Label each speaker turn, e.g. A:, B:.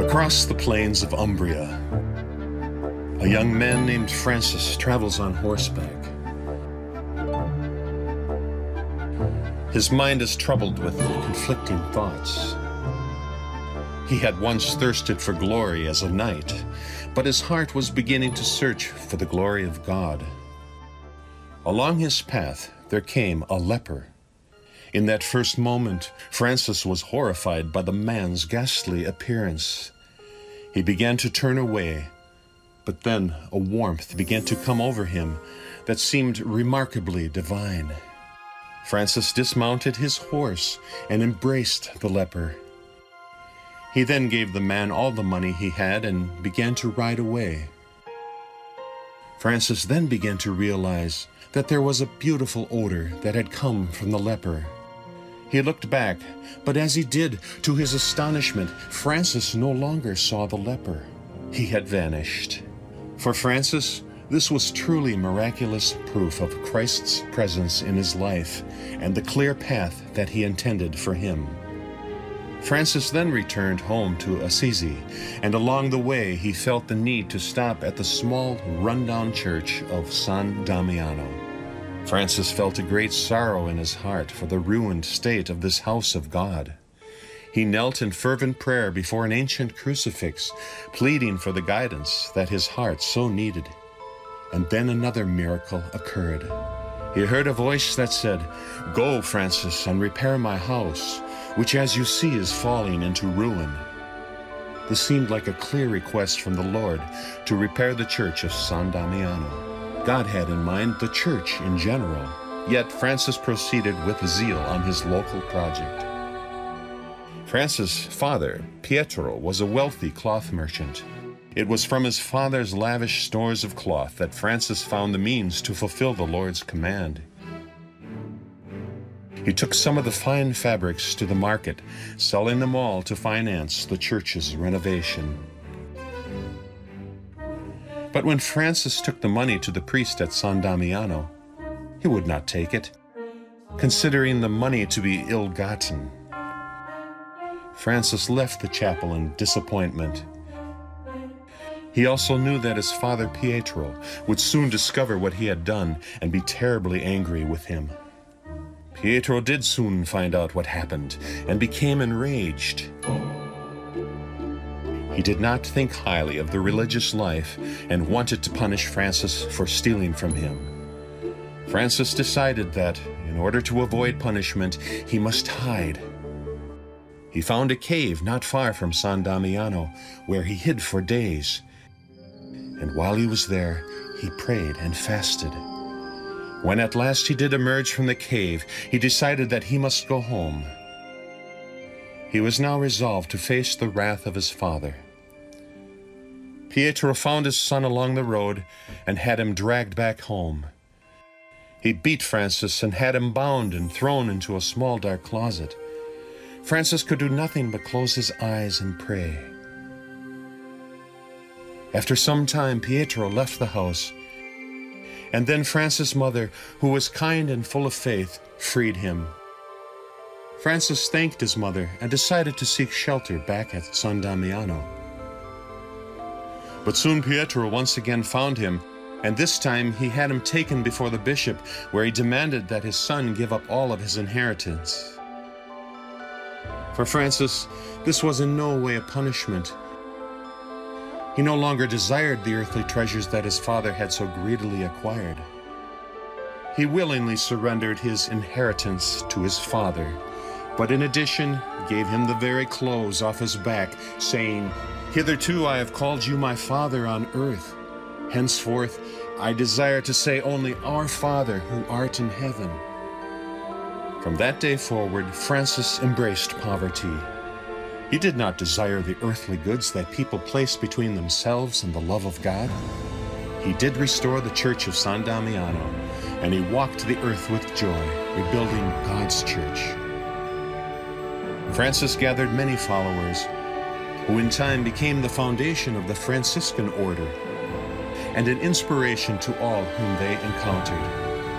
A: Across the plains of Umbria, a young man named Francis travels on horseback. His mind is troubled with conflicting thoughts. He had once thirsted for glory as a knight, but his heart was beginning to search for the glory of God. Along his path there came a leper. In that first moment, Francis was horrified by the man's ghastly appearance. He began to turn away, but then a warmth began to come over him that seemed remarkably divine. Francis dismounted his horse and embraced the leper. He then gave the man all the money he had and began to ride away. Francis then began to realize that there was a beautiful odor that had come from the leper. He looked back, but as he did, to his astonishment, Francis no longer saw the leper. He had vanished. For Francis, this was truly miraculous proof of Christ's presence in his life and the clear path that he intended for him. Francis then returned home to Assisi, and along the way he felt the need to stop at the small, rundown church of San Damiano. Francis felt a great sorrow in his heart for the ruined state of this house of God. He knelt in fervent prayer before an ancient crucifix, pleading for the guidance that his heart so needed. And then another miracle occurred. He heard a voice that said, "Go, Francis, and repair my house, which as you see is falling into ruin." This seemed like a clear request from the Lord to repair the church of San Damiano. God had in mind the church in general, yet Francis proceeded with zeal on his local project. Francis' father, Pietro, was a wealthy cloth merchant. It was from his father's lavish stores of cloth that Francis found the means to fulfill the Lord's command. He took some of the fine fabrics to the market, selling them all to finance the church's renovation. But when Francis took the money to the priest at San Damiano, he would not take it, considering the money to be ill-gotten. Francis left the chapel in disappointment. He also knew that his father Pietro would soon discover what he had done and be terribly angry with him. Pietro did soon find out what happened and became enraged. He did not think highly of the religious life and wanted to punish Francis for stealing from him. Francis decided that, in order to avoid punishment, he must hide. He found a cave not far from San Damiano, where he hid for days. And while he was there, he prayed and fasted. When at last he did emerge from the cave, he decided that he must go home. He was now resolved to face the wrath of his father. Pietro found his son along the road and had him dragged back home. He beat Francis and had him bound and thrown into a small dark closet. Francis could do nothing but close his eyes and pray. After some time, Pietro left the house, and then Francis' mother, who was kind and full of faith, freed him. Francis thanked his mother and decided to seek shelter back at San Damiano. But soon Pietro once again found him, and this time he had him taken before the bishop, where he demanded that his son give up all of his inheritance. For Francis, this was in no way a punishment. He no longer desired the earthly treasures that his father had so greedily acquired. He willingly surrendered his inheritance to his father, but in addition gave him the very clothes off his back, saying, "Hitherto I have called you my father on earth. Henceforth I desire to say only, Our Father who art in heaven." From that day forward, Francis embraced poverty. He did not desire the earthly goods that people place between themselves and the love of God. He did restore the church of San Damiano, and he walked the earth with joy, rebuilding God's church. Francis gathered many followers, who in time became the foundation of the Franciscan order and an inspiration to all whom they encountered.